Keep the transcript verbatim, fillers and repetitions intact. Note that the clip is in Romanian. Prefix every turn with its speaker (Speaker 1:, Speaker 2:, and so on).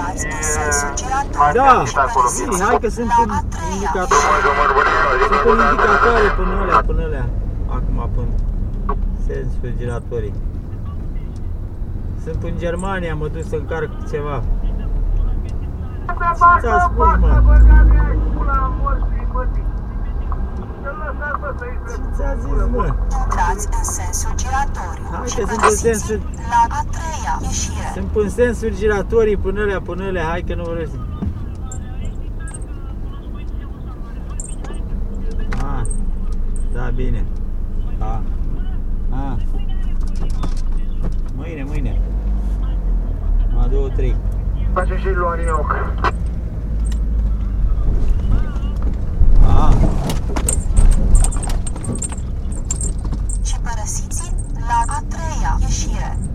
Speaker 1: Da, zi, hai că sunt în indicator. Sunt în indicatoare până alea, până alea. Acum până sensul giratorii. Sunt în Germania, mă duc să încarc ceva. Ce ți-a spus, mă? Ce ți-a zis, mă?
Speaker 2: Intrați în sensul giratoriu.
Speaker 1: Hai că sunt în sensul...
Speaker 2: La a treia ieșire.
Speaker 1: Sunt în sensul giratorii până alea, până alea. Hai că nu vreau să... Ah, da, bine. Da. Ah. Mâine, mâine. A, două, trei.
Speaker 3: Face și luare în ochi.
Speaker 1: Ah.
Speaker 2: Și părăsiți la a treia ieșire.